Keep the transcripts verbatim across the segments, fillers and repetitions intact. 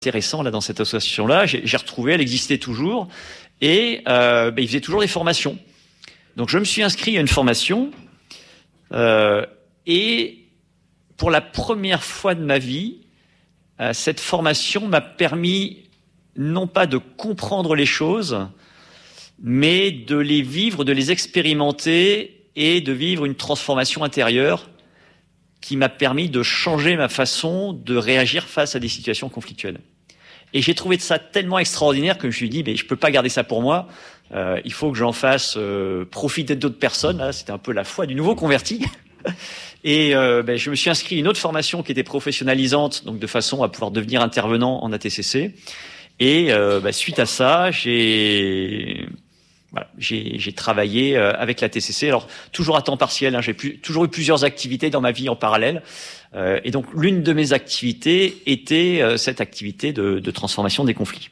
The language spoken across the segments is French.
intéressant là dans cette association-là. J'ai, j'ai retrouvé, elle existait toujours et euh, ben, ils faisaient toujours des formations. Donc je me suis inscrit à une formation euh, et pour la première fois de ma vie, euh, cette formation m'a permis non pas de comprendre les choses, mais de les vivre, de les expérimenter et de vivre une transformation intérieure qui m'a permis de changer ma façon de réagir face à des situations conflictuelles. Et j'ai trouvé ça tellement extraordinaire que je me suis dit, mais je peux pas garder ça pour moi. Euh, il faut que j'en fasse euh, profiter d'autres personnes. Là, c'était un peu la foi du nouveau converti. Et euh, ben, je me suis inscrit à une autre formation qui était professionnalisante, donc de façon à pouvoir devenir intervenant en A T C C. Et euh, ben, suite à ça, j'ai Voilà, j'ai, j'ai travaillé euh, avec la T C C, alors toujours à temps partiel, hein, j'ai pu, toujours eu plusieurs activités dans ma vie en parallèle, euh, et donc l'une de mes activités était euh, cette activité de, de transformation des conflits.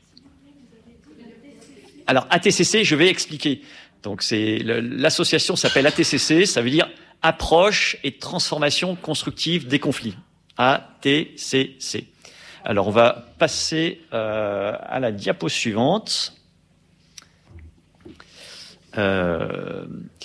Alors A T C C, je vais expliquer. Donc c'est le, l'association s'appelle A T C C, ça veut dire approche et transformation constructive des conflits. A T C C. Alors on va passer euh, à la diapo suivante. Euh,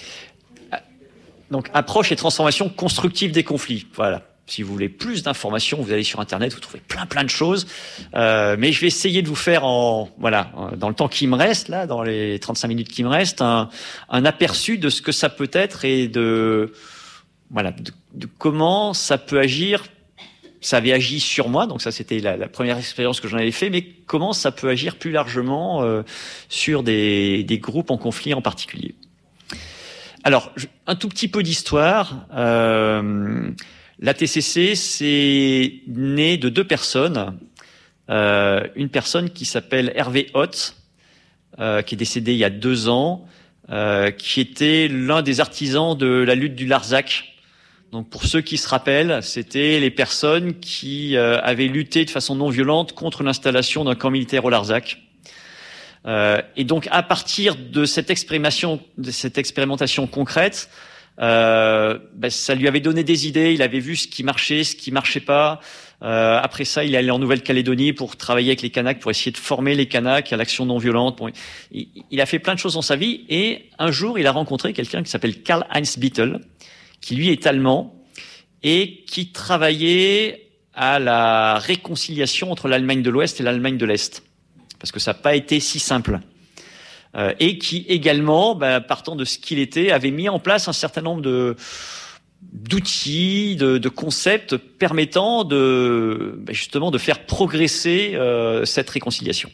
donc approche et transformation constructive des conflits. Voilà. Si vous voulez plus d'informations, vous allez sur Internet, vous trouvez plein plein de choses. Euh, mais je vais essayer de vous faire en voilà dans le temps qui me reste là, dans les trente-cinq minutes qui me restent, un, un aperçu de ce que ça peut être et de voilà de, de comment ça peut agir. Ça avait agi sur moi, donc ça c'était la, la première expérience que j'en avais fait, mais comment ça peut agir plus largement euh, sur des, des groupes en conflit en particulier. Alors, je, un tout petit peu d'histoire. Euh, l'A T C C, c'est né de deux personnes. Euh, une personne qui s'appelle Hervé Hott, euh, qui est décédé il y a deux ans, euh, qui était l'un des artisans de la lutte du Larzac. Donc pour ceux qui se rappellent, c'était les personnes qui euh, avaient lutté de façon non violente contre l'installation d'un camp militaire au Larzac. Euh, et donc à partir de cette expérimentation, de cette expérimentation concrète, euh, ben, ça lui avait donné des idées. Il avait vu ce qui marchait, ce qui marchait pas. Euh, après ça, il est allé en Nouvelle-Calédonie pour travailler avec les Kanaks, pour essayer de former les Kanaks à l'action non violente. Bon, il, il a fait plein de choses dans sa vie. Et un jour, il a rencontré quelqu'un qui s'appelle Karl-Heinz Bittel, qui lui est allemand et qui travaillait à la réconciliation entre l'Allemagne de l'Ouest et l'Allemagne de l'Est, parce que ça n'a pas été si simple. Euh, et qui également, bah, partant de ce qu'il était, avait mis en place un certain nombre de d'outils, de, de concepts permettant de bah, justement de faire progresser euh, cette réconciliation.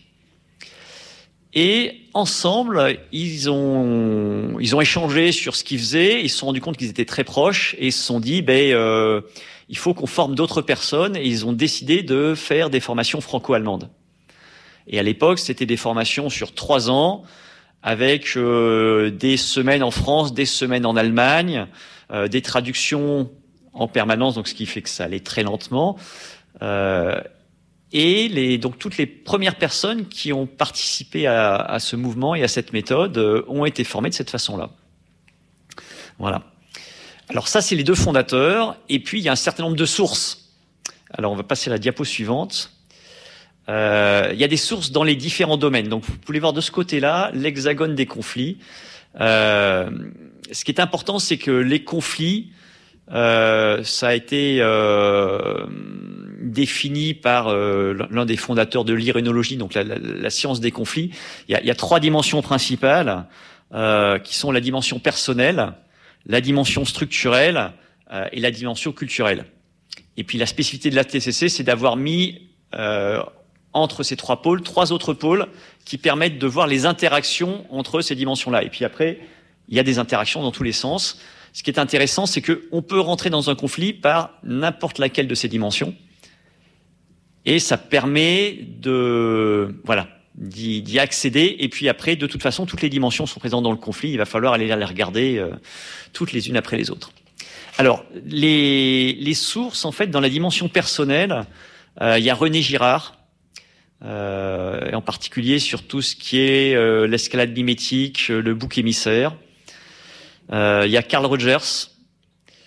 Et ensemble, ils ont ils ont échangé sur ce qu'ils faisaient. Ils se sont rendus compte qu'ils étaient très proches et ils se sont dit, ben euh, il faut qu'on forme d'autres personnes. Et ils ont décidé de faire des formations franco-allemandes. Et à l'époque, c'était des formations sur trois ans, avec euh, des semaines en France, des semaines en Allemagne, euh, des traductions en permanence. Donc ce qui fait que ça allait très lentement. Euh, Et les, donc toutes les premières personnes qui ont participé à, à ce mouvement et à cette méthode euh, ont été formées de cette façon-là. Voilà. Alors ça, c'est les deux fondateurs. Et puis, il y a un certain nombre de sources. Alors, on va passer à la diapo suivante. Euh, il y a des sources dans les différents domaines. Donc, vous pouvez voir de ce côté-là l'hexagone des conflits. Euh, ce qui est important, c'est que les conflits, euh, ça a été... Euh, défini par euh, l'un des fondateurs de l'irénologie, donc la, la, la science des conflits. Il y a, il y a trois dimensions principales euh, qui sont la dimension personnelle, la dimension structurelle euh, et la dimension culturelle. Et puis la spécificité de l'A T C C, c'est d'avoir mis euh, entre ces trois pôles, trois autres pôles qui permettent de voir les interactions entre ces dimensions-là. Et puis après, il y a des interactions dans tous les sens. Ce qui est intéressant, c'est qu'on peut rentrer dans un conflit par n'importe laquelle de ces dimensions. Et ça permet de, voilà, d'y, d'y accéder. Et puis après, de toute façon, toutes les dimensions sont présentes dans le conflit. Il va falloir aller les regarder euh, toutes les unes après les autres. Alors, les, les sources, en fait, dans la dimension personnelle, euh, il y a René Girard, euh, en particulier sur tout ce qui est euh, l'escalade mimétique, le bouc émissaire. Euh, il y a Carl Rogers.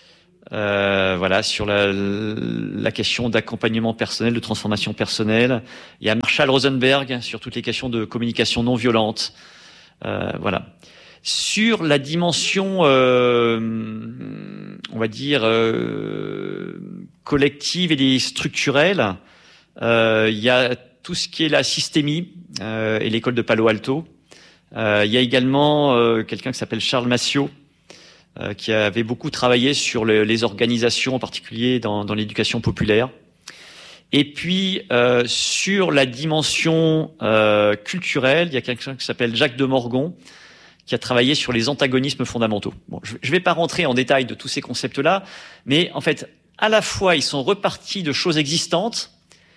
Euh, voilà, sur la, la question d'accompagnement personnel, de transformation personnelle. Il y a Marshall Rosenberg sur toutes les questions de communication non violente. Euh, voilà. Sur la dimension, euh, on va dire, euh, collective et structurelle, euh, il y a tout ce qui est la systémie euh, et l'école de Palo Alto. Euh, il y a également euh, quelqu'un qui s'appelle Charles Massiot, Euh, qui avait beaucoup travaillé sur le, les organisations, en particulier dans, dans l'éducation populaire. Et puis, euh, sur la dimension euh, culturelle, il y a quelqu'un qui s'appelle Jacques de Morgon, qui a travaillé sur les antagonismes fondamentaux. Bon, je ne vais pas rentrer en détail de tous ces concepts-là, mais en fait, à la fois, ils sont repartis de choses existantes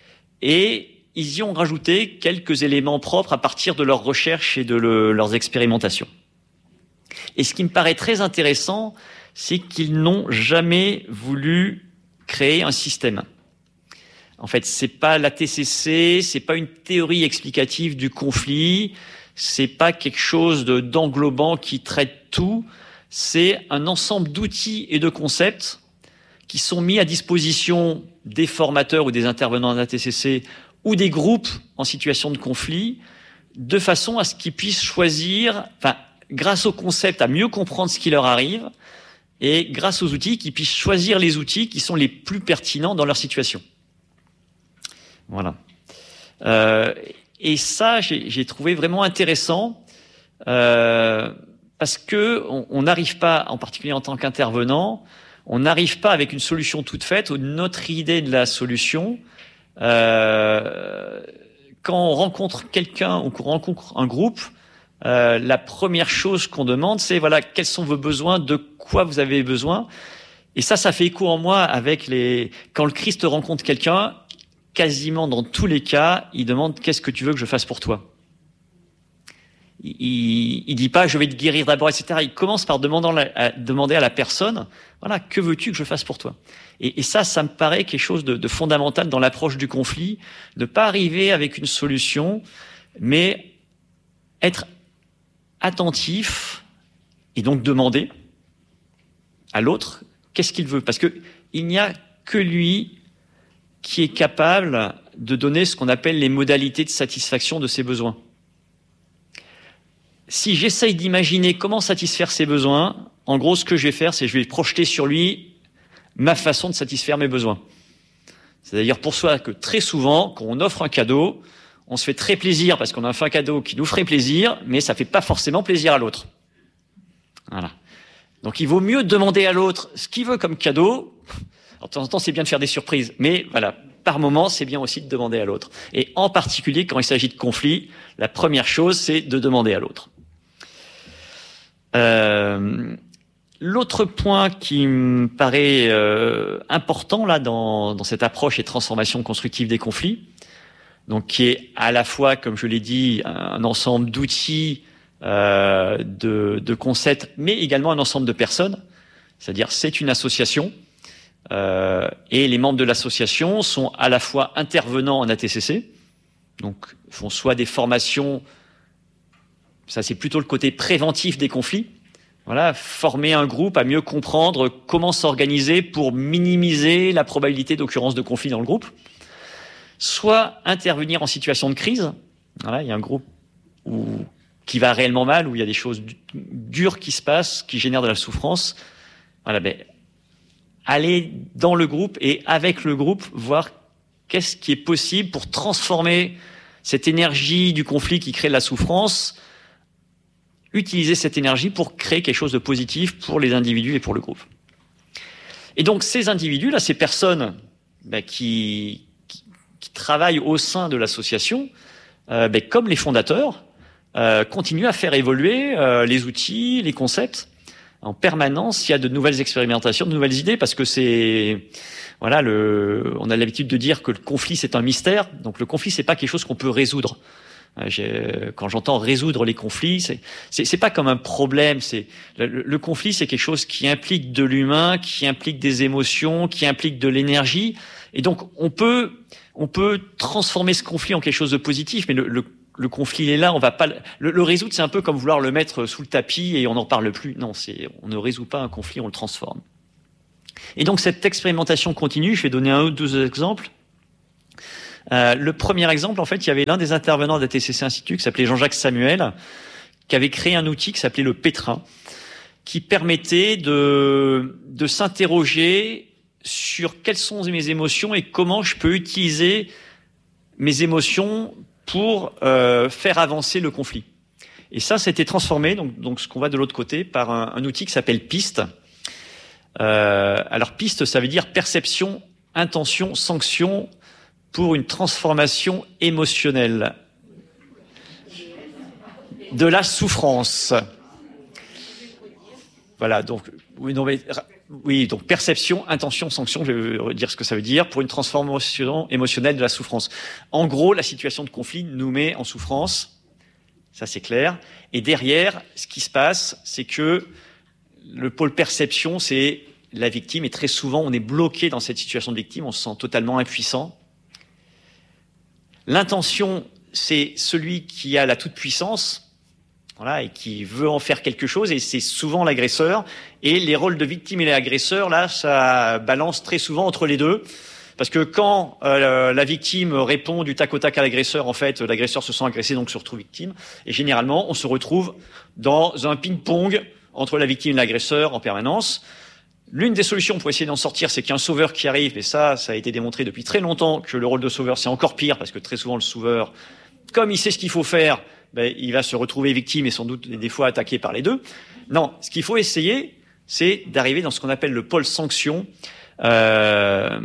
et ils y ont rajouté quelques éléments propres à partir de leurs recherches et de le, leurs expérimentations. Et ce qui me paraît très intéressant, c'est qu'ils n'ont jamais voulu créer un système. En fait, c'est pas la T C C, c'est pas une théorie explicative du conflit, c'est pas quelque chose de, d'englobant qui traite tout, c'est un ensemble d'outils et de concepts qui sont mis à disposition des formateurs ou des intervenants de la T C C ou des groupes en situation de conflit, de façon à ce qu'ils puissent choisir, enfin, grâce au concept, à mieux comprendre ce qui leur arrive, et grâce aux outils, qu'ils puissent choisir les outils qui sont les plus pertinents dans leur situation. Voilà. Euh, et ça, j'ai, j'ai trouvé vraiment intéressant, euh, parce que on n'arrive pas, en particulier en tant qu'intervenant, on n'arrive pas avec une solution toute faite, ou notre idée de la solution. Euh, quand on rencontre quelqu'un ou qu'on rencontre un groupe, Euh, la première chose qu'on demande, c'est voilà, quels sont vos besoins, de quoi vous avez besoin. Et ça, ça fait écho en moi avec les. Quand le Christ rencontre quelqu'un, quasiment dans tous les cas, il demande qu'est-ce que tu veux que je fasse pour toi. Il, il, il dit pas je vais te guérir d'abord, et cetera. Il commence par demander à, demander à la personne, voilà, que veux-tu que je fasse pour toi. Et, et ça, ça me paraît quelque chose de, de fondamental dans l'approche du conflit, de pas arriver avec une solution, mais être attentif et donc demander à l'autre qu'est-ce qu'il veut, parce que il n'y a que lui qui est capable de donner ce qu'on appelle les modalités de satisfaction de ses besoins. Si j'essaye d'imaginer comment satisfaire ses besoins, en gros, ce que je vais faire, c'est que je vais projeter sur lui ma façon de satisfaire mes besoins. C'est d'ailleurs pour ça que très souvent, quand on offre un cadeau, on se fait très plaisir parce qu'on a fait un cadeau qui nous ferait plaisir, mais ça fait pas forcément plaisir à l'autre. Voilà. Donc il vaut mieux demander à l'autre ce qu'il veut comme cadeau. Alors, de temps en temps, c'est bien de faire des surprises, mais voilà, par moment, c'est bien aussi de demander à l'autre. Et en particulier, quand il s'agit de conflit, la première chose, c'est de demander à l'autre. Euh, l'autre point qui me paraît euh, important là dans, dans cette approche et transformation constructive des conflits, donc qui est à la fois, comme je l'ai dit, un ensemble d'outils, euh, de, de concepts, mais également un ensemble de personnes. C'est-à-dire, c'est une association, euh, et les membres de l'association sont à la fois intervenants en A T C C, donc font soit des formations, ça c'est plutôt le côté préventif des conflits, voilà, former un groupe à mieux comprendre comment s'organiser pour minimiser la probabilité d'occurrence de conflits dans le groupe, soit intervenir en situation de crise. Voilà, il y a un groupe où, qui va réellement mal, où il y a des choses dures qui se passent, qui génèrent de la souffrance. Voilà, ben, aller dans le groupe et avec le groupe voir qu'est-ce qui est possible pour transformer cette énergie du conflit qui crée de la souffrance, utiliser cette énergie pour créer quelque chose de positif pour les individus et pour le groupe. Et donc ces individus, là, ces personnes ben, qui qui travaillent au sein de l'association, euh, ben, comme les fondateurs, euh, continuent à faire évoluer euh, les outils, les concepts. En permanence, il y a de nouvelles expérimentations, de nouvelles idées, parce que c'est, voilà, le, on a l'habitude de dire que le conflit c'est un mystère. Donc le conflit c'est pas quelque chose qu'on peut résoudre. J'ai, quand j'entends résoudre les conflits, c'est, c'est, c'est pas comme un problème. C'est le, le conflit, c'est quelque chose qui implique de l'humain, qui implique des émotions, qui implique de l'énergie. Et donc on peut, on peut transformer ce conflit en quelque chose de positif, mais le, le, le conflit il est là. On va pas le, le résoudre. C'est un peu comme vouloir le mettre sous le tapis et on n'en parle plus. Non, c'est, on ne résout pas un conflit, on le transforme. Et donc cette expérimentation continue, je vais donner un ou deux exemples. Euh, le premier exemple, en fait, il y avait l'un des intervenants de la T C C Institut qui s'appelait Jean-Jacques Samuel, qui avait créé un outil qui s'appelait le Pétrin, qui permettait de, de s'interroger sur quelles sont mes émotions et comment je peux utiliser mes émotions pour euh, faire avancer le conflit. Et ça, ça a été transformé, donc, donc ce qu'on voit de l'autre côté, par un, un outil qui s'appelle PIST. Euh, alors PIST, ça veut dire perception, intention, sanction pour une transformation émotionnelle de la souffrance. Voilà, donc oui, non, mais, oui, donc perception, intention, sanction, je vais dire ce que ça veut dire, pour une transformation émotionnelle de la souffrance. En gros, la situation de conflit nous met en souffrance, ça c'est clair. Et derrière, ce qui se passe, c'est que le pôle perception, c'est la victime, et très souvent, on est bloqué dans cette situation de victime, on se sent totalement impuissant. L'intention, c'est celui qui a la toute-puissance, voilà, et qui veut en faire quelque chose, et c'est souvent l'agresseur. Et les rôles de victime et l'agresseur, là, ça balance très souvent entre les deux. Parce que quand euh, la victime répond du tac au tac à l'agresseur, en fait, l'agresseur se sent agressé, donc se retrouve victime. Et généralement, on se retrouve dans un ping-pong entre la victime et l'agresseur en permanence. L'une des solutions pour essayer d'en sortir, c'est qu'il y a un sauveur qui arrive, et ça, ça a été démontré depuis très longtemps que le rôle de sauveur, c'est encore pire, parce que très souvent, le sauveur, comme il sait ce qu'il faut faire, ben, il va se retrouver victime et sans doute des fois attaqué par les deux. Non, ce qu'il faut essayer, c'est d'arriver dans ce qu'on appelle le pôle sanction, euh,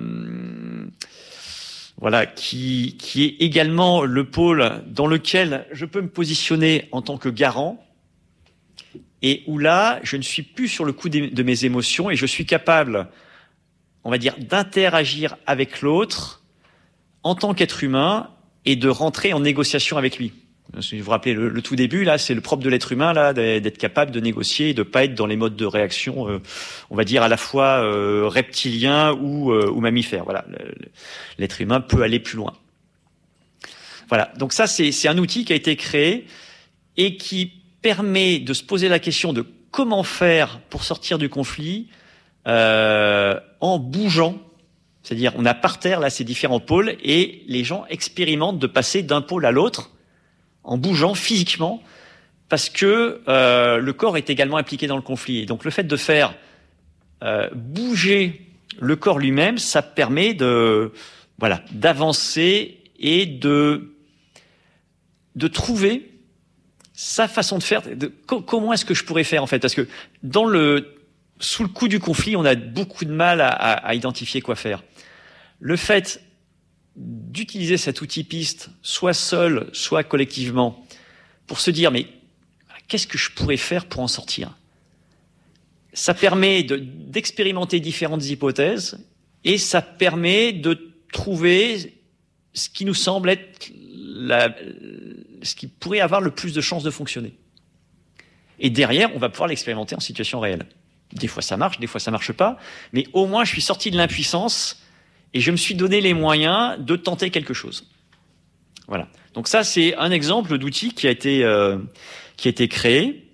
voilà, qui, qui est également le pôle dans lequel je peux me positionner en tant que garant, et où là, je ne suis plus sur le coup de mes émotions et je suis capable, on va dire, d'interagir avec l'autre en tant qu'être humain et de rentrer en négociation avec lui. Si vous vous rappelez le, le tout début, là, c'est le propre de l'être humain, là, d'être capable de négocier et de pas être dans les modes de réaction, euh, on va dire à la fois euh, reptilien ou, euh, ou mammifère. Voilà, l'être humain peut aller plus loin. Voilà, donc ça, c'est, c'est un outil qui a été créé et qui permet de se poser la question de comment faire pour sortir du conflit euh, en bougeant. C'est-à-dire, on a par terre là ces différents pôles et les gens expérimentent de passer d'un pôle à l'autre en bougeant physiquement, parce que euh, le corps est également impliqué dans le conflit. Et donc le fait de faire euh, bouger le corps lui-même, ça permet de voilà d'avancer et de de trouver sa façon de faire. De, co- comment est-ce que je pourrais faire en fait? Parce que dans le sous le coup du conflit, on a beaucoup de mal à, à, à identifier quoi faire. Le fait d'utiliser cet outil piste, soit seul, soit collectivement, pour se dire, mais qu'est-ce que je pourrais faire pour en sortir? Ça permet de, d'expérimenter différentes hypothèses et ça permet de trouver ce qui nous semble être la, ce qui pourrait avoir le plus de chances de fonctionner. Et derrière, on va pouvoir l'expérimenter en situation réelle. Des fois ça marche, des fois ça marche pas, mais au moins je suis sorti de l'impuissance et je me suis donné les moyens de tenter quelque chose. Voilà. Donc ça, c'est un exemple d'outil qui a été euh, qui a été créé.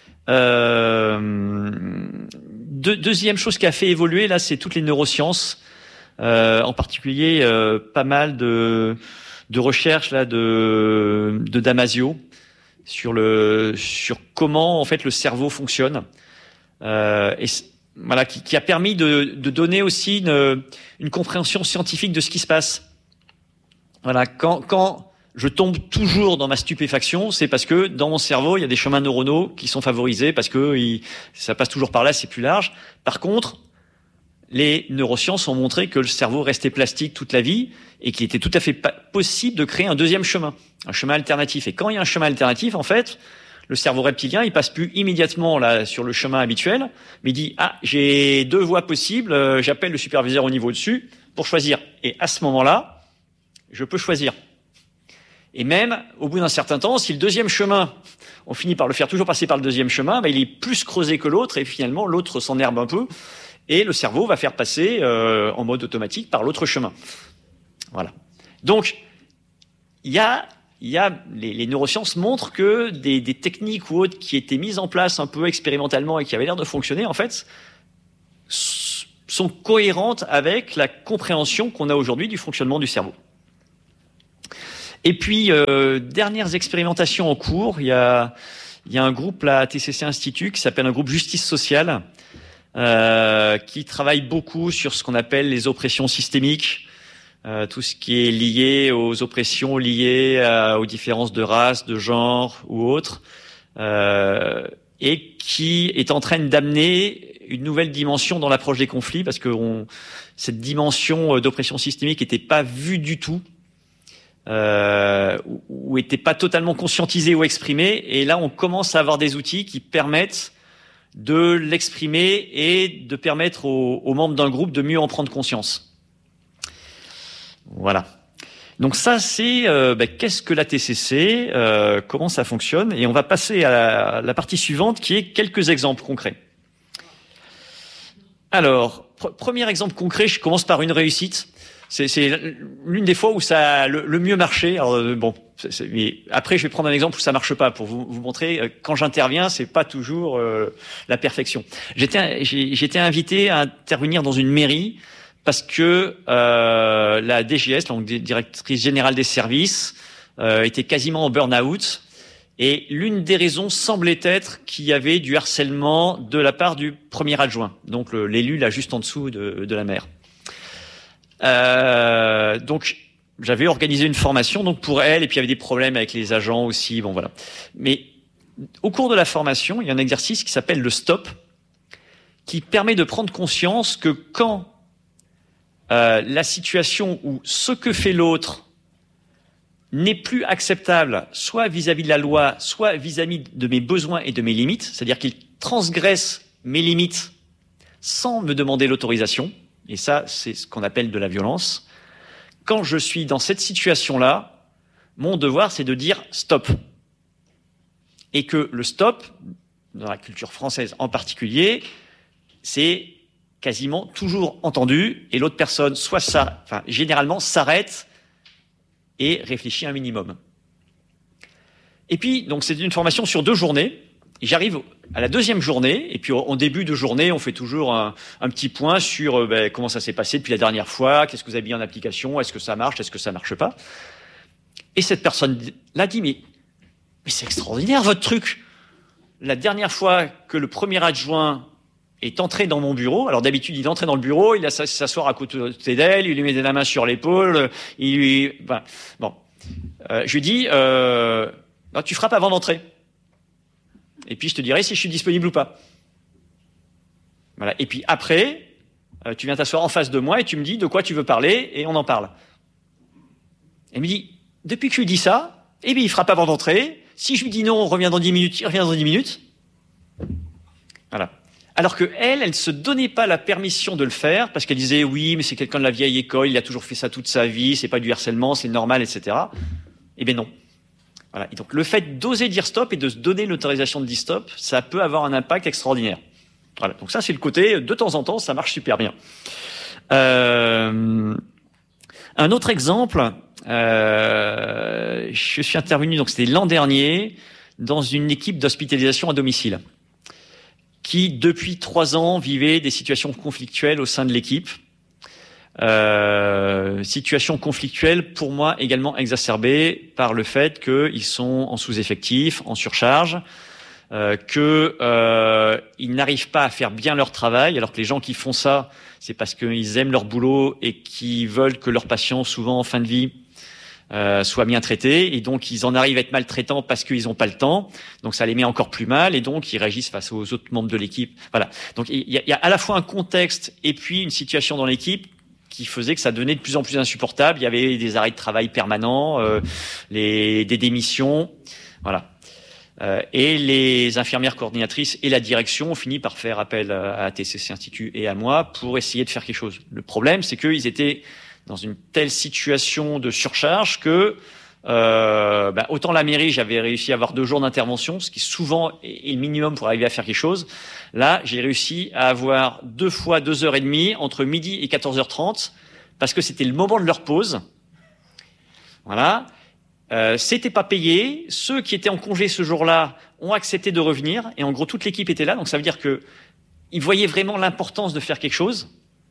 Euh, deux, deuxième chose qui a fait évoluer là, c'est toutes les neurosciences, euh, en particulier euh, pas mal de de recherches là de de Damasio sur le sur comment en fait le cerveau fonctionne. Euh, et voilà, qui, qui a permis de, de donner aussi une, une compréhension scientifique de ce qui se passe. Voilà, quand, quand je tombe toujours dans ma stupéfaction, c'est parce que dans mon cerveau, il y a des chemins neuronaux qui sont favorisés parce que il, ça passe toujours par là, c'est plus large. Par contre, les neurosciences ont montré que le cerveau restait plastique toute la vie et qu'il était tout à fait possible de créer un deuxième chemin, un chemin alternatif. Et quand il y a un chemin alternatif, en fait, le cerveau reptilien, il passe plus immédiatement là sur le chemin habituel, mais il dit ah j'ai deux voies possibles, euh, j'appelle le superviseur au niveau dessus pour choisir. Et à ce moment-là, je peux choisir. Et même au bout d'un certain temps, si le deuxième chemin, on finit par le faire toujours passer par le deuxième chemin, bah, il est plus creusé que l'autre et finalement l'autre s'enherbe un peu et le cerveau va faire passer euh, en mode automatique par l'autre chemin. Voilà. Donc il y a Il y a les, les neurosciences montrent que des, des techniques ou autres qui étaient mises en place un peu expérimentalement et qui avaient l'air de fonctionner, en fait, sont cohérentes avec la compréhension qu'on a aujourd'hui du fonctionnement du cerveau. Et puis, euh, dernières expérimentations en cours, il y a, il y a un groupe, là, T C C Institut, qui s'appelle un groupe Justice Sociale, euh, qui travaille beaucoup sur ce qu'on appelle les oppressions systémiques, euh, tout ce qui est lié aux oppressions liées à, aux différences de race, de genre ou autres, euh, et qui est en train d'amener une nouvelle dimension dans l'approche des conflits, parce que on, cette dimension d'oppression systémique n'était pas vue du tout, euh, ou n'était pas totalement conscientisée ou exprimée, et là on commence à avoir des outils qui permettent de l'exprimer et de permettre aux, aux membres d'un groupe de mieux en prendre conscience. Voilà. Donc ça, c'est euh, ben, qu'est-ce que la T C C, euh, comment ça fonctionne, et on va passer à la, à la partie suivante qui est quelques exemples concrets. Alors, pr- premier exemple concret, je commence par une réussite. C'est, c'est l'une des fois où ça a le, le mieux marché. Alors euh, bon, c'est, c'est, mais après je vais prendre un exemple où ça marche pas pour vous, vous montrer. Euh, quand j'interviens, c'est pas toujours euh, la perfection. J'étais, j'ai, j'étais invité à intervenir dans une mairie parce que euh, la D G S, donc directrice générale des services, euh, était quasiment en burn-out. Et l'une des raisons semblait être qu'il y avait du harcèlement de la part du premier adjoint, donc le, l'élu là juste en dessous de, de la maire. Euh, donc j'avais organisé une formation donc pour elle, et puis il y avait des problèmes avec les agents aussi. Bon voilà. Mais au cours de la formation, il y a un exercice qui s'appelle le stop, qui permet de prendre conscience que quand euh, la situation où ce que fait l'autre n'est plus acceptable, soit vis-à-vis de la loi, soit vis-à-vis de mes besoins et de mes limites, c'est-à-dire qu'il transgresse mes limites sans me demander l'autorisation, et ça, c'est ce qu'on appelle de la violence. Quand je suis dans cette situation-là, mon devoir, c'est de dire stop. Et que le stop, dans la culture française en particulier, c'est quasiment toujours entendu, et l'autre personne, soit ça, enfin, généralement, s'arrête et réfléchit un minimum. Et puis, donc, c'est une formation sur deux journées. Et j'arrive à la deuxième journée, et puis en début de journée, on fait toujours un, un petit point sur euh, ben, comment ça s'est passé depuis la dernière fois, qu'est-ce que vous avez mis en application, est-ce que ça marche, est-ce que ça marche pas. Et cette personne-là dit, mais, mais c'est extraordinaire votre truc. La dernière fois que le premier adjoint est entré dans mon bureau, alors d'habitude il est entré dans le bureau, il a s'asseoir à côté d'elle, il lui met la main sur l'épaule, il lui... Ben, bon, euh, je lui dis, euh, non, tu frappes avant d'entrer. Et puis je te dirai si je suis disponible ou pas. Voilà. Et puis après, euh, tu viens t'asseoir en face de moi et tu me dis de quoi tu veux parler et on en parle. Elle me dit, depuis que je lui dis ça, eh bien il frappe avant d'entrer. Si je lui dis non, on revient dans dix minutes, il revient dans dix minutes. Voilà. Alors que elle, elle se donnait pas la permission de le faire parce qu'elle disait oui, mais c'est quelqu'un de la vieille école, il a toujours fait ça toute sa vie, c'est pas du harcèlement, c'est normal, et cetera. Eh bien non. Voilà. Et donc le fait d'oser dire stop et de se donner l'autorisation de dire stop, ça peut avoir un impact extraordinaire. Voilà. Donc ça, c'est le côté de temps en temps, ça marche super bien. Euh, un autre exemple, euh, je suis intervenu, donc c'était l'an dernier, dans une équipe d'hospitalisation à domicile, qui depuis trois ans vivait des situations conflictuelles au sein de l'équipe. Euh, situation conflictuelle pour moi également exacerbée par le fait qu'ils sont en sous-effectif, en surcharge, euh, que euh, ils n'arrivent pas à faire bien leur travail, alors que les gens qui font ça, c'est parce qu'ils aiment leur boulot et qu'ils veulent que leurs patients, souvent en fin de vie, euh, soient bien traités, et donc ils en arrivent à être maltraitants parce qu'ils n'ont pas le temps, donc ça les met encore plus mal, et donc ils réagissent face aux autres membres de l'équipe. Voilà. Donc il y a, il y a à la fois un contexte et puis une situation dans l'équipe qui faisait que ça devenait de plus en plus insupportable. Il y avait des arrêts de travail permanents, euh, les, des démissions, voilà. Euh, et les infirmières coordinatrices et la direction ont fini par faire appel à T C C Institut et à moi pour essayer de faire quelque chose. Le problème, c'est qu'ils étaient dans une telle situation de surcharge que euh, bah, autant la mairie, j'avais réussi à avoir deux jours d'intervention, ce qui souvent est le minimum pour arriver à faire quelque chose. Là, j'ai réussi à avoir deux fois deux heures et demie entre midi et quatorze heures trente parce que c'était le moment de leur pause. Voilà. Euh, c'était pas payé. Ceux qui étaient en congé ce jour-là ont accepté de revenir et en gros toute l'équipe était là. Donc ça veut dire que ils voyaient vraiment l'importance de faire quelque chose.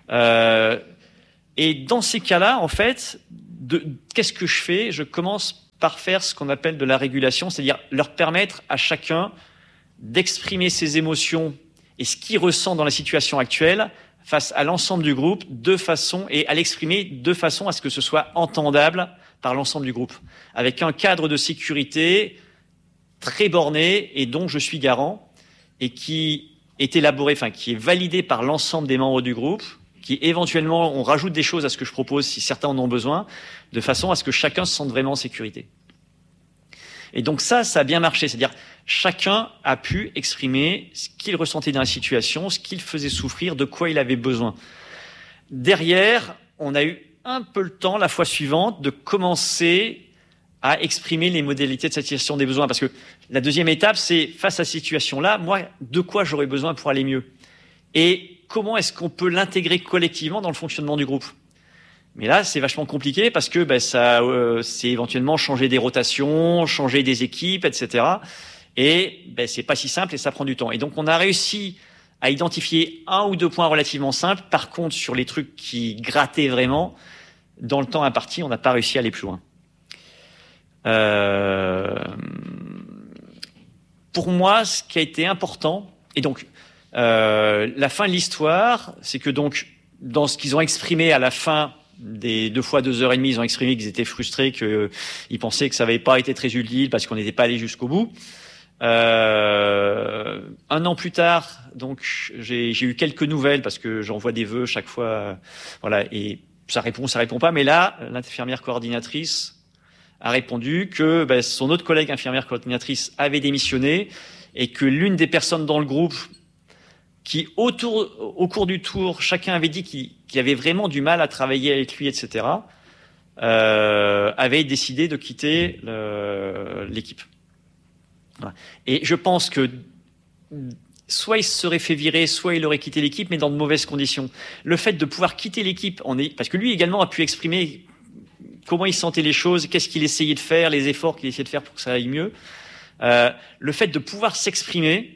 Euh, et dans ces cas-là, en fait, de, qu'est-ce que je fais? Je commence par faire ce qu'on appelle de la régulation, c'est-à-dire leur permettre à chacun d'exprimer ses émotions et ce qu'il ressent dans la situation actuelle face à l'ensemble du groupe de façon, et à l'exprimer de façon à ce que ce soit entendable par l'ensemble du groupe, avec un cadre de sécurité très borné et dont je suis garant et qui est élaboré, enfin qui est validé par l'ensemble des membres du groupe, qui éventuellement on rajoute des choses à ce que je propose si certains en ont besoin, de façon à ce que chacun se sente vraiment en sécurité. Et donc ça, ça a bien marché, c'est-à-dire chacun a pu exprimer ce qu'il ressentait dans la situation, ce qu'il faisait souffrir, de quoi il avait besoin. Derrière, on a eu un peu le temps, la fois suivante, de commencer à exprimer les modalités de satisfaction des besoins. Parce que la deuxième étape, c'est face à cette situation-là, moi, de quoi j'aurais besoin pour aller mieux? Et comment est-ce qu'on peut l'intégrer collectivement dans le fonctionnement du groupe? Mais là, c'est vachement compliqué parce que ben, ça, euh, c'est éventuellement changer des rotations, changer des équipes, et cetera. Et ben, c'est pas si simple et ça prend du temps. Et donc, on a réussi à identifier un ou deux points relativement simples. Par contre, sur les trucs qui grattaient vraiment, dans le temps imparti, on n'a pas réussi à aller plus loin. Euh, pour moi, ce qui a été important, et donc euh, la fin de l'histoire, c'est que donc dans ce qu'ils ont exprimé à la fin des deux fois deux heures et demie, ils ont exprimé qu'ils étaient frustrés, qu'ils pensaient que ça n'avait pas été très utile parce qu'on n'était pas allé jusqu'au bout. Euh, un an plus tard, donc j'ai, j'ai eu quelques nouvelles parce que j'envoie des vœux chaque fois, euh, voilà, et ça répond, ça répond pas. Mais là, l'infirmière coordinatrice a répondu que ben, son autre collègue infirmière coordinatrice avait démissionné et que l'une des personnes dans le groupe qui, autour, au cours du tour, chacun avait dit qu'il, qu'il avait vraiment du mal à travailler avec lui, et cetera, euh, avait décidé de quitter le, l'équipe. Voilà. Et je pense que soit il se serait fait virer, soit il aurait quitté l'équipe, mais dans de mauvaises conditions. Le fait de pouvoir quitter l'équipe, on est, parce que lui également a pu exprimer comment il sentait les choses, qu'est-ce qu'il essayait de faire, les efforts qu'il essayait de faire pour que ça aille mieux. Euh, le fait de pouvoir s'exprimer,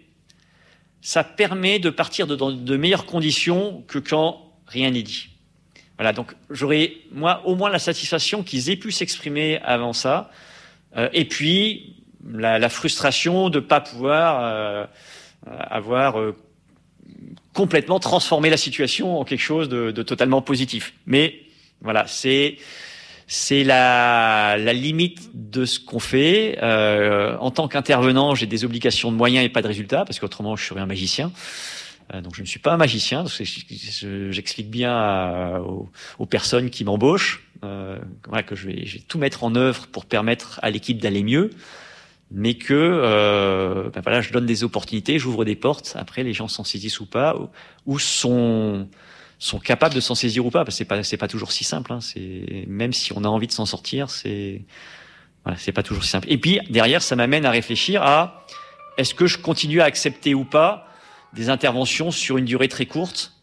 ça permet de partir de, dans de meilleures conditions que quand rien n'est dit. Voilà, donc j'aurais, moi, au moins la satisfaction qu'ils aient pu s'exprimer avant ça, euh, et puis la, la frustration de ne pas pouvoir euh, avoir euh, complètement transformé la situation en quelque chose de, de totalement positif. Mais voilà, c'est... C'est la, la limite de ce qu'on fait. Euh, en tant qu'intervenant, j'ai des obligations de moyens et pas de résultats, parce qu'autrement, je serais un magicien. Euh, donc, je ne suis pas un magicien. Donc j'explique bien à, aux, aux personnes qui m'embauchent euh, voilà, que je vais, je vais tout mettre en œuvre pour permettre à l'équipe d'aller mieux, mais que euh, ben voilà, je donne des opportunités, j'ouvre des portes. Après, les gens s'en saisissent ou pas, ou, ou sont... sont capables de s'en saisir ou pas, parce que c'est pas c'est pas toujours si simple. Hein. C'est même si on a envie de s'en sortir, c'est voilà, c'est pas toujours si simple. Et puis derrière, ça m'amène à réfléchir à est-ce que je continue à accepter ou pas des interventions sur une durée très courte.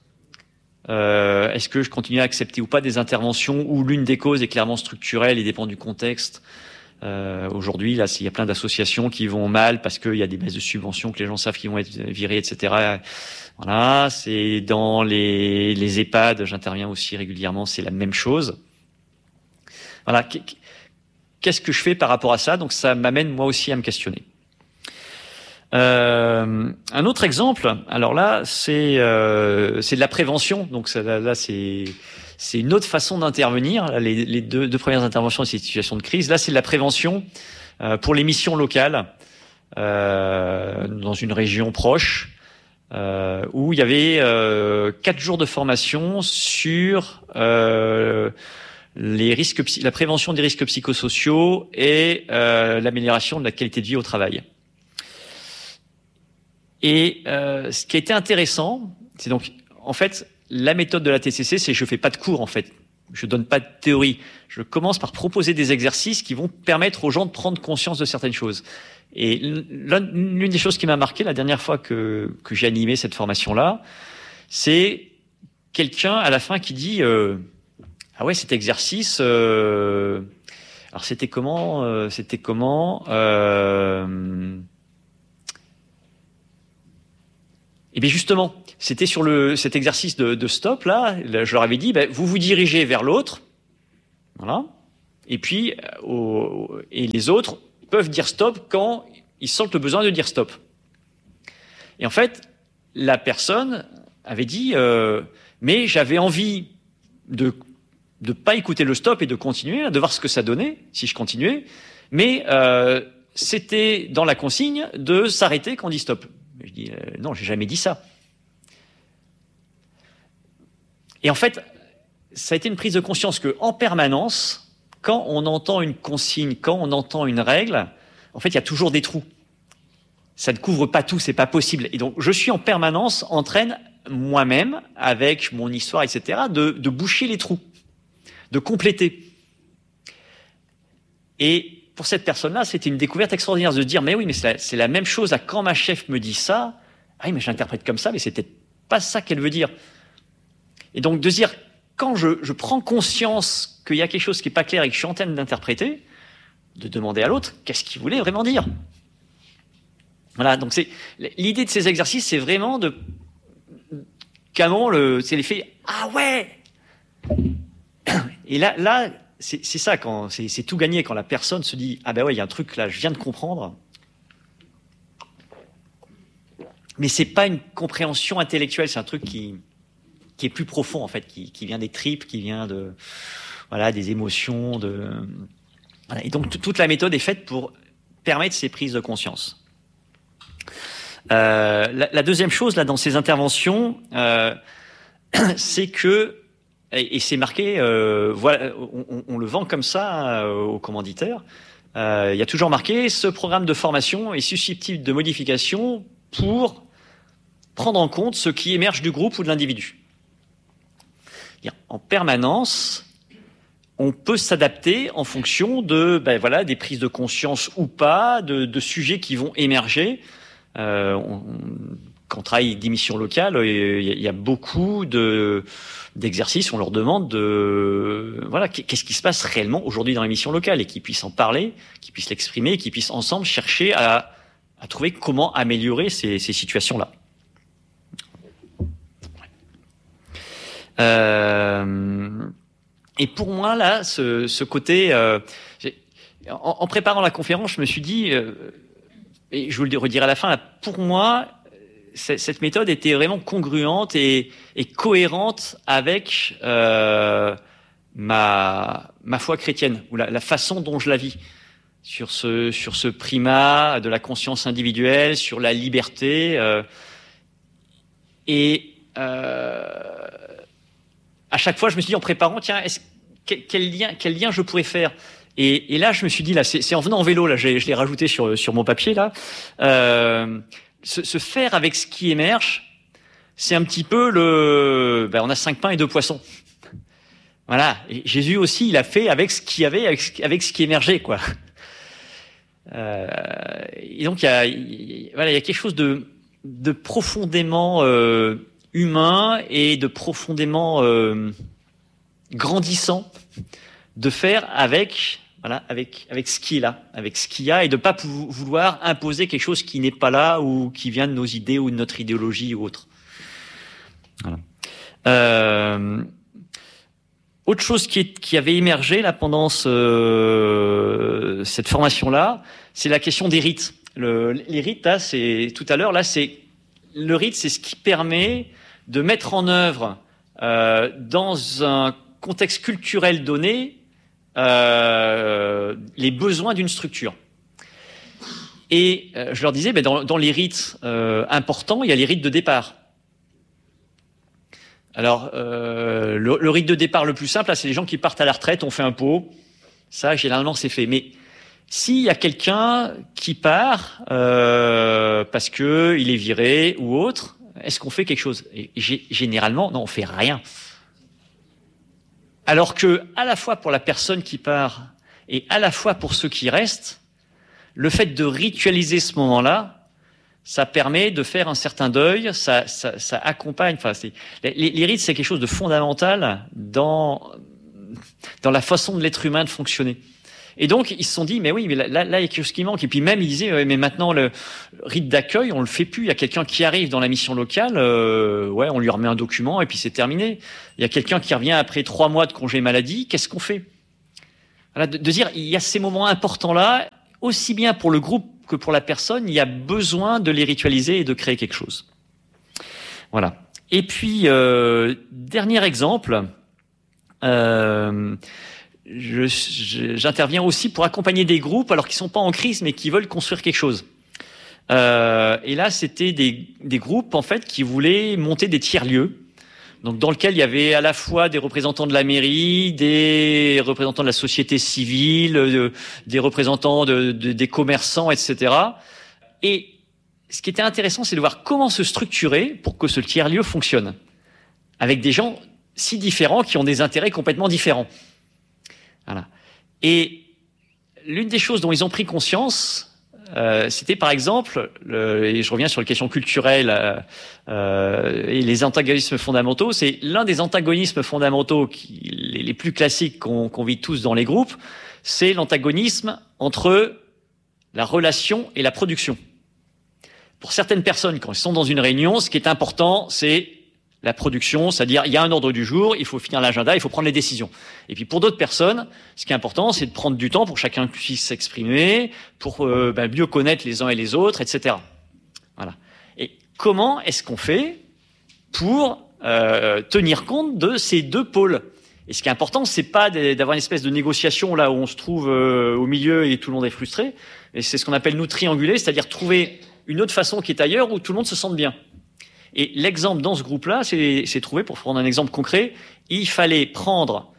Euh, est-ce que je continue à accepter ou pas des interventions où l'une des causes est clairement structurelle et dépend du contexte. Euh, aujourd'hui, là, il y a plein d'associations qui vont mal parce qu'il y a des baisses de subventions, que les gens savent qu'ils vont être virés, et cetera. Voilà, c'est dans les, les EHPAD, j'interviens aussi régulièrement, c'est la même chose. Voilà, qu'est-ce que je fais par rapport à ça? Donc ça m'amène moi aussi à me questionner. Euh, un autre exemple, alors là, c'est euh, c'est de la prévention. Donc ça, là, là c'est c'est une autre façon d'intervenir. Les, les deux, deux premières interventions, c'est des situations de crise. Là, c'est de la prévention euh, pour les missions locales euh, dans une région proche. Euh, où il y avait euh, quatre jours de formation sur euh, les risques, la prévention des risques psychosociaux et euh, l'amélioration de la qualité de vie au travail. Et euh, ce qui a été intéressant, c'est donc en fait la méthode de la T C C, c'est je fais pas de cours en fait, je donne pas de théorie, je commence par proposer des exercices qui vont permettre aux gens de prendre conscience de certaines choses. Et l'une des choses qui m'a marqué la dernière fois que, que j'ai animé cette formation-là, c'est quelqu'un à la fin qui dit euh, ah ouais, cet exercice, euh, alors c'était comment, euh, c'était comment euh, Et bien justement, c'était sur le, cet exercice de, de stop là, là, je leur avais dit, ben, vous vous dirigez vers l'autre, voilà, et puis au, et les autres peuvent dire stop quand ils sentent le besoin de dire stop. Et en fait, la personne avait dit, euh, mais j'avais envie de de pas écouter le stop et de continuer, de voir ce que ça donnait si je continuais, mais euh, c'était dans la consigne de s'arrêter quand on dit stop. Je dis euh, non, j'ai jamais dit ça. Et en fait, ça a été une prise de conscience que en permanence, quand on entend une consigne, quand on entend une règle, en fait, il y a toujours des trous. Ça ne couvre pas tout, c'est pas possible. Et donc, je suis en permanence en train, moi-même, avec mon histoire, et cetera, de, de boucher les trous, de compléter. Et pour cette personne-là, c'était une découverte extraordinaire de se dire, mais oui, mais c'est la, c'est la même chose à quand ma chef me dit ça, ah oui, mais je l'interprète comme ça, mais c'est peut-être pas ça qu'elle veut dire. Et donc, de se dire, quand je, je prends conscience qu'il y a quelque chose qui n'est pas clair et que je suis en train d'interpréter, de demander à l'autre, qu'est-ce qu'il voulait vraiment dire? Voilà, donc c'est l'idée de ces exercices, c'est vraiment de comment le, c'est l'effet ah ouais. Et là, là, c'est, c'est ça quand c'est, c'est tout gagné quand la personne se dit ah ben ouais, il y a un truc là, je viens de comprendre. Mais c'est pas une compréhension intellectuelle, c'est un truc qui qui est plus profond en fait, qui, qui vient des tripes, qui vient de voilà des émotions, de voilà. Et donc t- toute la méthode est faite pour permettre ces prises de conscience. Euh, la, la deuxième chose là dans ces interventions, euh, c'est que et, et c'est marqué, euh, voilà, on, on le vend comme ça euh, aux commanditaires. Euh, il y a toujours marqué ce programme de formation est susceptible de modification pour prendre en compte ce qui émerge du groupe ou de l'individu. En permanence, on peut s'adapter en fonction de ben voilà des prises de conscience ou pas, de, de sujets qui vont émerger. Euh, on, quand on travaille des missions locales, il y, y a beaucoup de d'exercices. On leur demande de voilà qu'est-ce qui se passe réellement aujourd'hui dans les missions locales et qu'ils puissent en parler, qu'ils puissent l'exprimer, qu'ils puissent ensemble chercher à, à trouver comment améliorer ces, ces situations-là. Euh, et pour moi là, ce, ce côté, euh, en, en préparant la conférence, je me suis dit, euh, et je vous le redirai à la fin, là, pour moi, cette méthode était vraiment congruente et, et cohérente avec euh, ma ma foi chrétienne ou la, la façon dont je la vis sur ce sur ce primat de la conscience individuelle, sur la liberté euh, et euh, à chaque fois, je me suis dit en préparant, tiens, est-ce, quel, quel lien, quel lien je pourrais faire? Et, et là, je me suis dit là, c'est, c'est en venant en vélo là, j'ai, je l'ai rajouté sur sur mon papier là. Euh, se, se faire avec ce qui émerge, c'est un petit peu le, ben, on a cinq pains et deux poissons. Voilà. Et Jésus aussi, il a fait avec ce qu'il y avait, avec ce, avec ce qui émergeait, quoi. Euh, et donc il y a, il, voilà, il y a quelque chose de de profondément euh, humain et de profondément euh, grandissant de faire avec voilà avec avec ce qui est là, avec ce qu'il y a et de pas pou- vouloir imposer quelque chose qui n'est pas là ou qui vient de nos idées ou de notre idéologie ou autre. Voilà. Euh, autre chose qui, est, qui avait émergé là pendant ce, cette formation là, c'est la question des rites. Le, les rites là, c'est tout à l'heure là, c'est le rite, c'est ce qui permet de mettre en œuvre euh, dans un contexte culturel donné euh, les besoins d'une structure. Et euh, je leur disais, ben, dans, dans les rites euh, importants, il y a les rites de départ. Alors, euh, le, le rite de départ le plus simple, là, c'est les gens qui partent à la retraite, on fait un pot. Ça, généralement, c'est fait. Mais s'il y a quelqu'un qui part euh, parce que il est viré ou autre, est-ce qu'on fait quelque chose? Et généralement, non, on fait rien. Alors que, à la fois pour la personne qui part et à la fois pour ceux qui restent, le fait de ritualiser ce moment-là, ça permet de faire un certain deuil, ça, ça, ça accompagne. Enfin, c'est, les, les rites, c'est quelque chose de fondamental dans dans la façon de l'être humain de fonctionner. Et donc, ils se sont dit, mais oui, mais là, là, là, il y a quelque chose qui manque. Et puis même, ils disaient, mais maintenant, le rite d'accueil, on le fait plus. Il y a quelqu'un qui arrive dans la mission locale, euh, ouais, on lui remet un document et puis c'est terminé. Il y a quelqu'un qui revient après trois mois de congé maladie, qu'est-ce qu'on fait? Voilà, de, de dire, il y a ces moments importants-là, aussi bien pour le groupe que pour la personne, il y a besoin de les ritualiser et de créer quelque chose. Voilà. Et puis, euh, dernier exemple, euh, Je, je, j'interviens aussi pour accompagner des groupes alors qu'ils sont pas en crise mais qui veulent construire quelque chose. Euh, et là, c'était des, des groupes en fait qui voulaient monter des tiers-lieux, donc dans lequel il y avait à la fois des représentants de la mairie, des représentants de la société civile, de, des représentants de, de, des commerçants, et cetera. Et ce qui était intéressant, c'est de voir comment se structurer pour que ce tiers-lieu fonctionne, avec des gens si différents qui ont des intérêts complètement différents. Voilà. Et l'une des choses dont ils ont pris conscience, euh, c'était par exemple, le, et je reviens sur les questions culturelles euh, euh, et les antagonismes fondamentaux, c'est l'un des antagonismes fondamentaux qui, les, les plus classiques qu'on, qu'on vit tous dans les groupes, c'est l'antagonisme entre la relation et la production. Pour certaines personnes, quand ils sont dans une réunion, ce qui est important, c'est la production, c'est-à-dire il y a un ordre du jour, il faut finir l'agenda, il faut prendre les décisions. Et puis pour d'autres personnes, ce qui est important, c'est de prendre du temps pour que chacun puisse s'exprimer, pour euh, ben, mieux connaître les uns et les autres, et cetera. Voilà. Et comment est-ce qu'on fait pour euh, tenir compte de ces deux pôles? Et ce qui est important, c'est pas d'avoir une espèce de négociation là où on se trouve euh, au milieu et tout le monde est frustré. Et c'est ce qu'on appelle nous trianguler, c'est-à-dire trouver une autre façon qui est ailleurs où tout le monde se sente bien. Et l'exemple dans ce groupe-là, c'est, c'est trouvé, pour prendre un exemple concret, il fallait prendre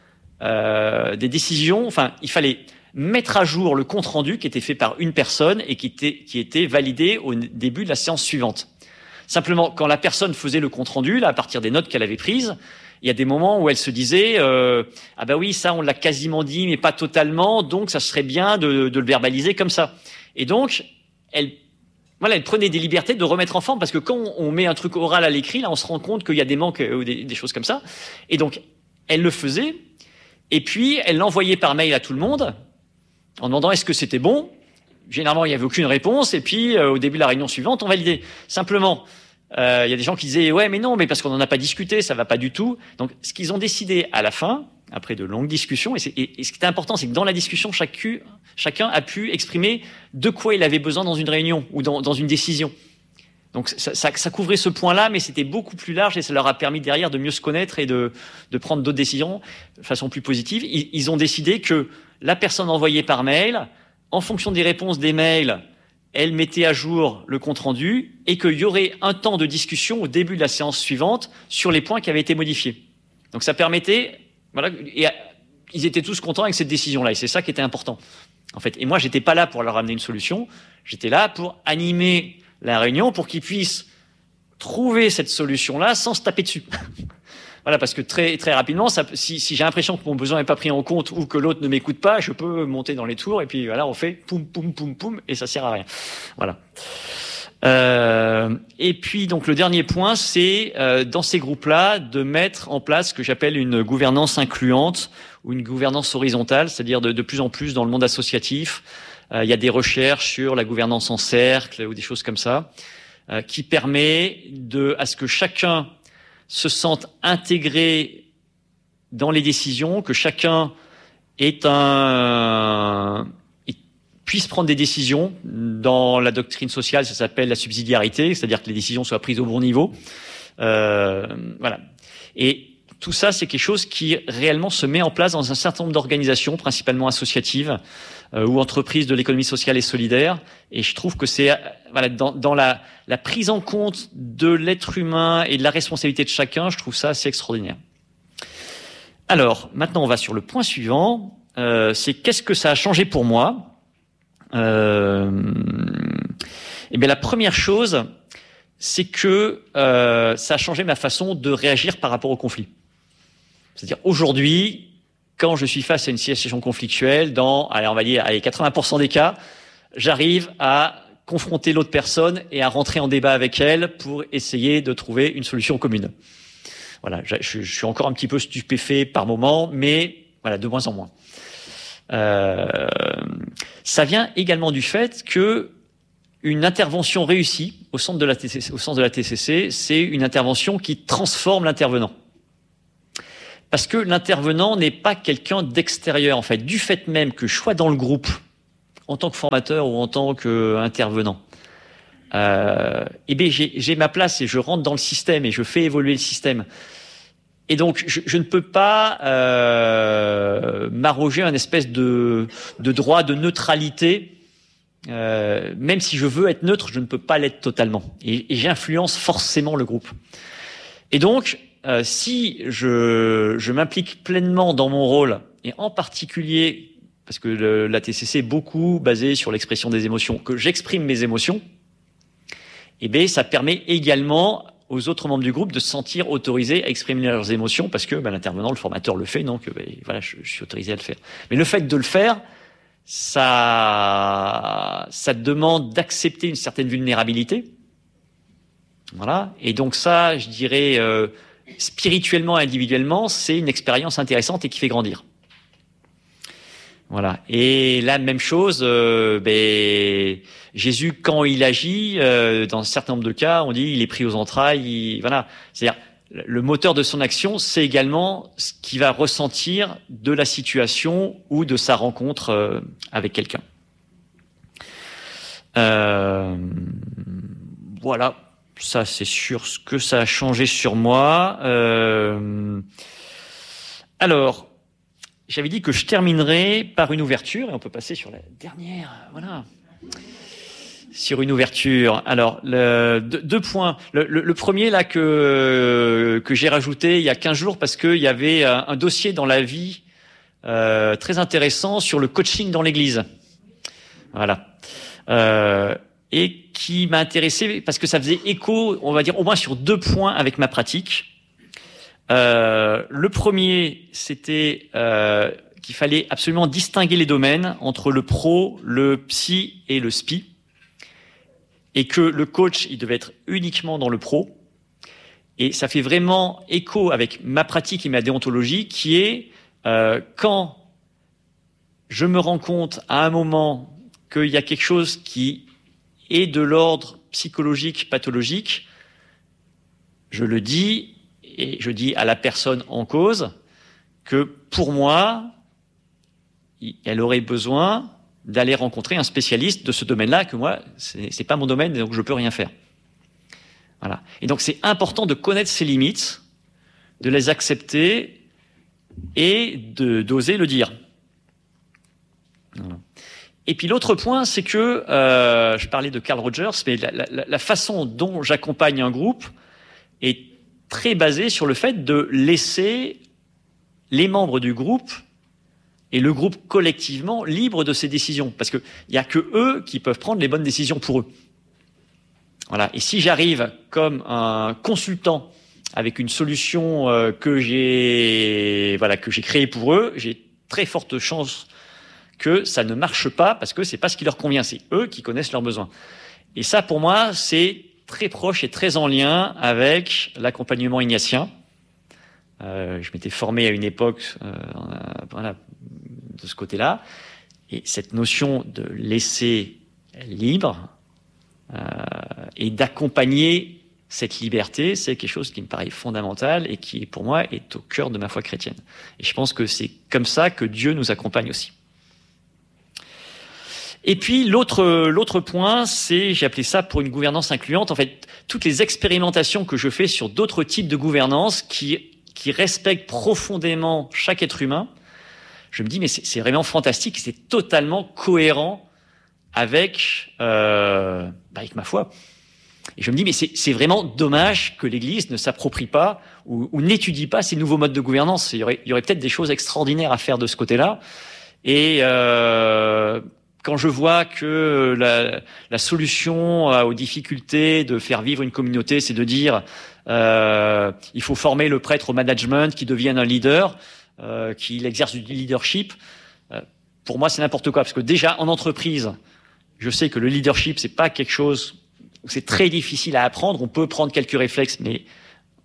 euh, des décisions, enfin, il fallait mettre à jour le compte-rendu qui était fait par une personne et qui était, qui était validé au début de la séance suivante. Simplement, quand la personne faisait le compte-rendu, là, à partir des notes qu'elle avait prises, il y a des moments où elle se disait euh, « Ah ben oui, ça, on l'a quasiment dit, mais pas totalement, donc ça serait bien de, de le verbaliser comme ça. » Et donc, elle Voilà, elle prenait des libertés de remettre en forme parce que quand on met un truc oral à l'écrit, là, on se rend compte qu'il y a des manques ou des, des choses comme ça. Et donc, elle le faisait. Et puis, elle l'envoyait par mail à tout le monde en demandant est-ce que c'était bon. Généralement, il n'y avait aucune réponse. Et puis, euh, au début de la réunion suivante, on validait. Simplement, euh, il y a des gens qui disaient ouais, mais non, mais parce qu'on n'en a pas discuté, ça va pas du tout. Donc, ce qu'ils ont décidé à la fin, après de longues discussions, et, c'est, et, et ce qui était important, c'est que dans la discussion, chacun, chacun a pu exprimer de quoi il avait besoin dans une réunion ou dans, dans une décision. Donc ça, ça, ça couvrait ce point-là, mais c'était beaucoup plus large et ça leur a permis derrière de mieux se connaître et de, de prendre d'autres décisions de façon plus positive. Ils, ils ont décidé que la personne envoyée par mail, en fonction des réponses des mails, elle mettait à jour le compte-rendu et qu'il y aurait un temps de discussion au début de la séance suivante sur les points qui avaient été modifiés. Donc ça permettait... Voilà, et ils étaient tous contents avec cette décision-là, et c'est ça qui était important, en fait. Et moi, j'étais pas là pour leur amener une solution, j'étais là pour animer la réunion pour qu'ils puissent trouver cette solution-là sans se taper dessus. Voilà, parce que très très rapidement, ça, si, si j'ai l'impression que mon besoin n'est pas pris en compte ou que l'autre ne m'écoute pas, je peux monter dans les tours et puis voilà, on fait poum poum poum poum et ça sert à rien. Voilà. Euh, et puis donc le dernier point, c'est euh, dans ces groupes-là de mettre en place ce que j'appelle une gouvernance incluante ou une gouvernance horizontale, c'est-à-dire de, de plus en plus dans le monde associatif, euh, il y a des recherches sur la gouvernance en cercle ou des choses comme ça, euh, qui permet de à ce que chacun se sente intégré dans les décisions, que chacun est un puisse prendre des décisions. Dans la doctrine sociale, ça s'appelle la subsidiarité, c'est-à-dire que les décisions soient prises au bon niveau. Euh, voilà. Et tout ça, c'est quelque chose qui réellement se met en place dans un certain nombre d'organisations, principalement associatives euh, ou entreprises de l'économie sociale et solidaire. Et je trouve que c'est voilà dans, dans la, la prise en compte de l'être humain et de la responsabilité de chacun, je trouve ça assez extraordinaire. Alors, maintenant, on va sur le point suivant. Euh, c'est qu'est-ce que ça a changé pour moi ? Euh, et bien la première chose, c'est que euh, ça a changé ma façon de réagir par rapport au conflit. C'est-à-dire aujourd'hui, quand je suis face à une situation conflictuelle, dans, allez, on va dire, allez, quatre-vingts pour cent des cas, j'arrive à confronter l'autre personne et à rentrer en débat avec elle pour essayer de trouver une solution commune. Voilà, je, je suis encore un petit peu stupéfait par moment, mais voilà, de moins en moins. Euh, ça vient également du fait que une intervention réussie au centre de la T C C, au sens de la T C C, c'est une intervention qui transforme l'intervenant. Parce que l'intervenant n'est pas quelqu'un d'extérieur, en fait. Du fait même que je sois dans le groupe, en tant que formateur ou en tant qu'intervenant, euh, eh bien, j'ai, j'ai ma place et je rentre dans le système et je fais évoluer le système. Et donc, je, je ne peux pas euh, m'arroger un espèce de, de droit de neutralité. Euh, même si je veux être neutre, je ne peux pas l'être totalement. Et, et j'influence forcément le groupe. Et donc, euh, si je, je m'implique pleinement dans mon rôle, et en particulier, parce que le, la T C C est beaucoup basée sur l'expression des émotions, que j'exprime mes émotions, eh bien, ça permet également aux autres membres du groupe de se sentir autorisés à exprimer leurs émotions, parce que ben, l'intervenant, le formateur le fait, donc ben, voilà, je, je suis autorisé à le faire. Mais le fait de le faire, ça, ça demande d'accepter une certaine vulnérabilité. Voilà. Et donc ça, je dirais, euh, spirituellement, individuellement, c'est une expérience intéressante et qui fait grandir. Voilà. Et la même chose, euh, ben, Jésus, quand il agit, euh, dans un certain nombre de cas, on dit il est pris aux entrailles. Il, voilà. C'est-à-dire, le moteur de son action, c'est également ce qu'il va ressentir de la situation ou de sa rencontre euh, avec quelqu'un. Euh, voilà. Ça, c'est sur ce que ça a changé sur moi. Euh, alors, j'avais dit que je terminerais par une ouverture, et on peut passer sur la dernière. Voilà. Sur une ouverture. Alors, le, deux, deux points. Le, le, le premier, là, que, que j'ai rajouté il y a quinze jours, parce qu'il y avait un, un dossier dans la vie euh, très intéressant sur le coaching dans l'Église. Voilà. Euh, et qui m'a intéressé parce que ça faisait écho, on va dire, au moins sur deux points avec ma pratique. Euh, le premier, c'était euh, qu'il fallait absolument distinguer les domaines entre le pro, le psy et le spi. Et que le coach, il devait être uniquement dans le pro. Et ça fait vraiment écho avec ma pratique et ma déontologie, qui est euh, quand je me rends compte à un moment qu'il y a quelque chose qui est de l'ordre psychologique, pathologique, je le dis, et je dis à la personne en cause que pour moi, elle aurait besoin d'aller rencontrer un spécialiste de ce domaine-là, que moi, c'est, c'est pas mon domaine, donc je peux rien faire. Voilà. Et donc, c'est important de connaître ses limites, de les accepter et de, d'oser le dire. Voilà. Et puis, l'autre point, c'est que, euh, je parlais de Carl Rogers, mais la, la, la façon dont j'accompagne un groupe est très basée sur le fait de laisser les membres du groupe et le groupe collectivement libre de ses décisions, parce que il y a que eux qui peuvent prendre les bonnes décisions pour eux. Voilà. Et si j'arrive comme un consultant avec une solution euh, que j'ai, voilà, que j'ai créée pour eux, j'ai très forte chance que ça ne marche pas parce que c'est pas ce qui leur convient. C'est eux qui connaissent leurs besoins. Et ça, pour moi, c'est très proche et très en lien avec l'accompagnement ignatien. Euh, je m'étais formé à une époque, euh, voilà, de ce côté-là, et cette notion de laisser libre euh, et d'accompagner cette liberté, c'est quelque chose qui me paraît fondamental et qui, pour moi, est au cœur de ma foi chrétienne. Et je pense que c'est comme ça que Dieu nous accompagne aussi. Et puis l'autre l'autre point, c'est, j'ai appelé ça pour une gouvernance incluante. En fait, toutes les expérimentations que je fais sur d'autres types de gouvernance qui qui respectent profondément chaque être humain, je me dis mais c'est, c'est vraiment fantastique, c'est totalement cohérent avec euh, bah avec ma foi. Et je me dis mais c'est c'est vraiment dommage que l'Église ne s'approprie pas ou, ou n'étudie pas ces nouveaux modes de gouvernance. Il y aurait il y aurait peut-être des choses extraordinaires à faire de ce côté-là. Et euh, quand je vois que la, la solution aux difficultés de faire vivre une communauté, c'est de dire euh, il faut former le prêtre au management, qui devienne un leader, euh, qu'il exerce du leadership. Euh, pour moi, c'est n'importe quoi, parce que déjà en entreprise, je sais que le leadership, c'est pas quelque chose où c'est très difficile à apprendre. On peut prendre quelques réflexes, mais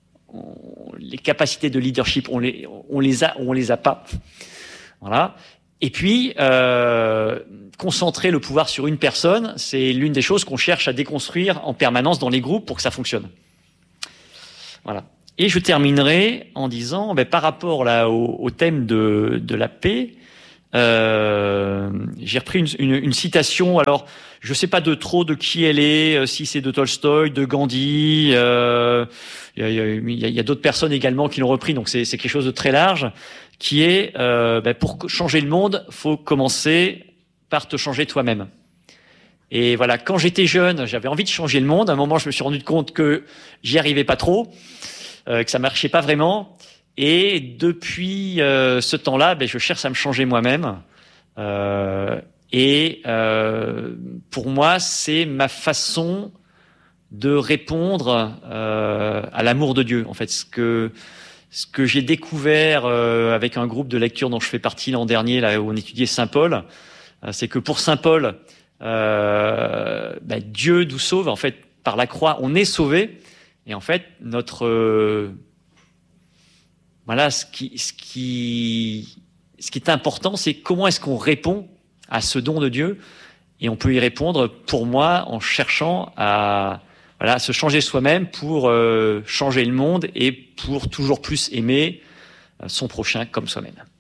on, les capacités de leadership, on les, on les a, ou on les a pas. Voilà. Et puis, euh, concentrer le pouvoir sur une personne, c'est l'une des choses qu'on cherche à déconstruire en permanence dans les groupes pour que ça fonctionne. Voilà. Et je terminerai en disant, ben, par rapport là au, au thème de, de la paix, euh, j'ai repris une, une, une citation. Alors, je sais pas de trop de qui elle est, si c'est de Tolstoï, de Gandhi. Euh, il y a, il y a, il y a d'autres personnes également qui l'ont repris, donc c'est, c'est quelque chose de très large, qui est euh, ben, pour changer le monde, faut commencer par te changer toi-même. Et voilà, quand j'étais jeune, j'avais envie de changer le monde. À un moment, je me suis rendu compte que j'y arrivais pas trop, euh, que ça marchait pas vraiment. Et depuis euh, ce temps-là, ben, je cherche à me changer moi-même. Euh, et euh, pour moi, c'est ma façon de répondre euh, à l'amour de Dieu. En fait, ce que ce que j'ai découvert euh, avec un groupe de lecture dont je fais partie l'an dernier, là où on étudiait Saint Paul, euh, c'est que pour Saint Paul, euh, ben, Dieu nous sauve. En fait, par la croix, on est sauvé. Et en fait, notre euh, voilà, ce qui ce qui ce qui est important, c'est comment est-ce qu'on répond à ce don de Dieu. Et on peut y répondre, pour moi, en cherchant à voilà, se changer soi-même pour euh, changer le monde et pour toujours plus aimer son prochain comme soi-même.